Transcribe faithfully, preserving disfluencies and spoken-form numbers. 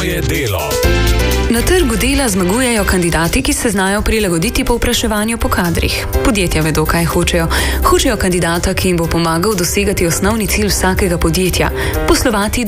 Svoje delo. Na trgu dela zmagujejo kandidati, ki se znajo prilagoditi povpraševanju po kadrih. Podjetja vedo, kaj hočejo. Hočejo kandidata, ki jim bo pomagal dosegati osnovni cilj vsakega podjetja – poslovati